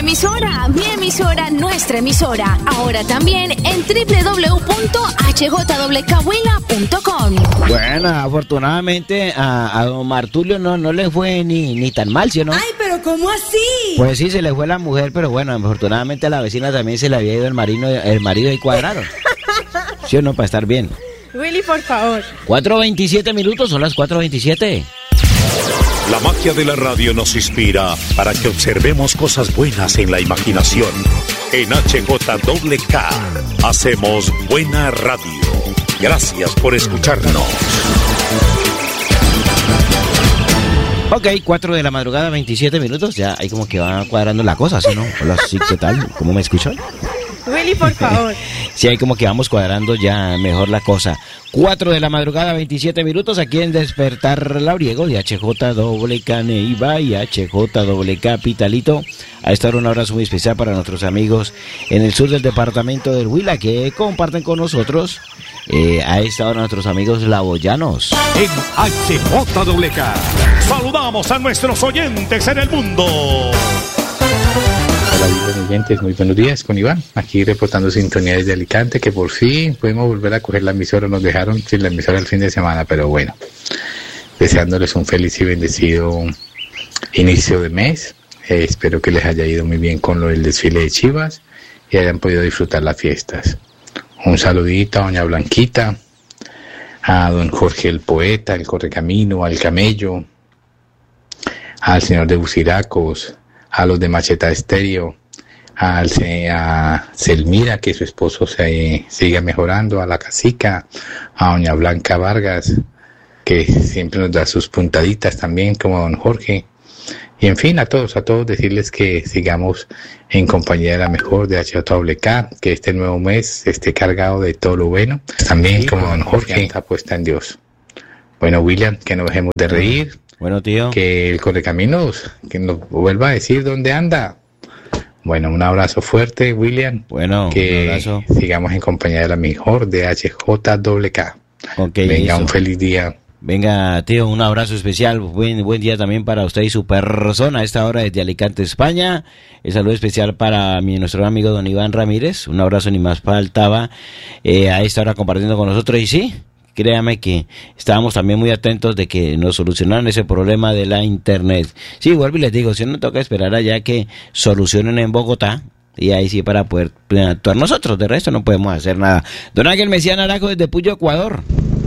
emisora, mi emisora, nuestra emisora. Ahora también en www.hjwk.com. Bueno, afortunadamente a don Martulio no le fue ni tan mal, ¿sí o no? Ay, pero ¿cómo así? Pues sí, se le fue la mujer, pero bueno, afortunadamente a la vecina también se le había ido el marido y cuadraron. ¿Sí o no? Para estar bien. Willy, por favor. 4:27 minutos, son las 4:27. La magia de la radio nos inspira para que observemos cosas buenas en la imaginación. En HJWK hacemos buena radio. Gracias por escucharnos. Ok, 4 de la madrugada, 27 minutos. Ya ahí como que va cuadrando la cosa, ¿sí no? Hola, sí, ¿qué tal? ¿Cómo me escuchan? Willy, por favor. Sí, ahí como que vamos cuadrando ya mejor la cosa. 4 de la madrugada, 27 minutos, aquí en Despertar Labriego de HJWK Neiva y HJWK Pitalito. A esta hora un abrazo muy especial para nuestros amigos en el sur del departamento del Huila que comparten con nosotros. A esta hora nuestros amigos laboyanos. En HJWK saludamos a nuestros oyentes en el mundo. Hola, oyentes, muy buenos días, con Iván, aquí reportando sintonía desde Alicante, que por fin podemos volver a coger la emisora. Nos dejaron sin la emisora el fin de semana, pero bueno, deseándoles un feliz y bendecido inicio de mes. Espero que les haya ido muy bien con lo del desfile de Chivas y hayan podido disfrutar las fiestas. Un saludito a doña Blanquita, a don Jorge el poeta, el correcamino, al camello, al señor de Buciracos, a los de Macheta Estéreo, a Selmira, que su esposo se siga mejorando, a la cacica, a doña Blanca Vargas, que siempre nos da sus puntaditas también, como don Jorge, y en fin, a todos decirles que sigamos en compañía de la mejor de HJWK, que este nuevo mes esté cargado de todo lo bueno, también como don Jorge, está puesta en Dios. Bueno, William, que no dejemos de reír. Bueno, tío. Que el Correcaminos, que nos vuelva a decir dónde anda. Bueno, un abrazo fuerte, William. Bueno, que un abrazo. Sigamos en compañía de la mejor de HJWK. Okay, venga, eso. Un feliz día. Venga, tío, un abrazo especial. Buen día también para usted y su persona a esta hora desde Alicante, España. El saludo especial para nuestro amigo don Iván Ramírez. Un abrazo, ni más faltaba, a esta hora compartiendo con nosotros. Y sí, créame que estábamos también muy atentos de que nos solucionaran ese problema de la internet. Sí, vuelvo y les digo, si no toca esperar allá que solucionen en Bogotá, y ahí sí para poder actuar nosotros, de resto no podemos hacer nada. Don Ángel Mesías Naranjo desde Puyo, Ecuador.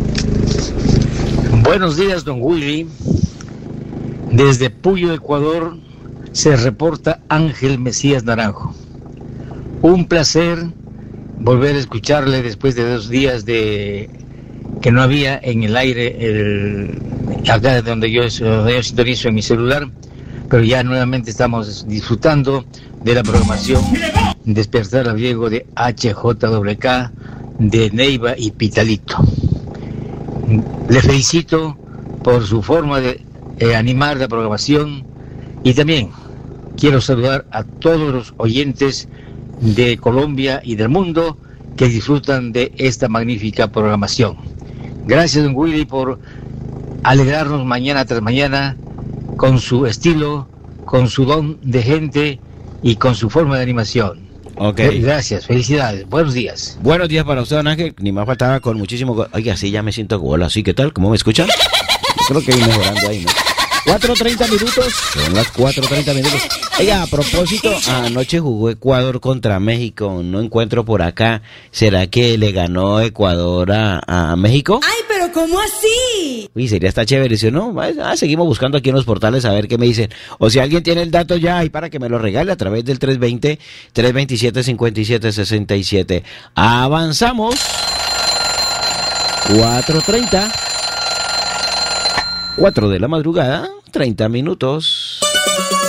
Buenos días, don Willy. Desde Puyo, Ecuador, se reporta Ángel Mesías Naranjo. Un placer volver a escucharle después de 2 días de que no había en el aire acá donde yo sintonizo en mi celular, pero ya nuevamente estamos disfrutando de la programación Despertar Labriego de HJWK de Neiva y Pitalito. Le felicito por su forma de animar la programación y también quiero saludar a todos los oyentes de Colombia y del mundo que disfrutan de esta magnífica programación. Gracias, don Willy, por alegrarnos mañana tras mañana con su estilo, con su don de gente y con su forma de animación. Okay. Gracias, felicidades, buenos días. Buenos días para usted, don Ángel, ni más faltaba, con muchísimo... Oiga, sí, ya me siento hola, ¿sí? ¿Qué tal? ¿Cómo me escuchan? Creo que voy mejorando ahí, ¿no? 4:30 minutos, son las 4:30 minutos. Oiga, a propósito, anoche jugó Ecuador contra México, no encuentro por acá. ¿Será que le ganó Ecuador a México? Ay, pero ¿cómo así? Uy, sería hasta chévere, ¿sí o no? Seguimos buscando aquí en los portales a ver qué me dicen. O si alguien tiene el dato ya ahí para que me lo regale a través del 320-327-5767. Avanzamos. 4:30. 4 de la madrugada, 30 minutos.